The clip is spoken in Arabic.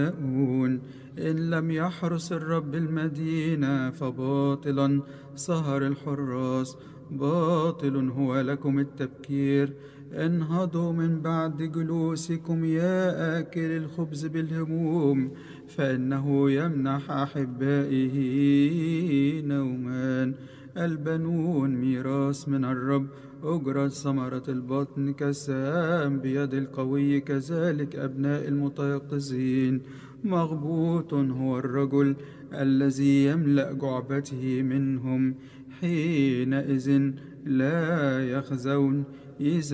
إن لم يحرس الرب المدينة فباطلا سهر الحراس، باطل هو لكم التبكير. انهضوا من بعد جلوسكم يا آكل الخبز بالهموم، فإنه يمنح أحبائه نومان. البنون ميراث من الرب، أجرة ثمرة البطن كالسهام بيد القوي، كذلك أبناء المتيقظين. مغبوط هو الرجل الذي يملأ جعبته منهم، حينئذ لا يخزون. إذا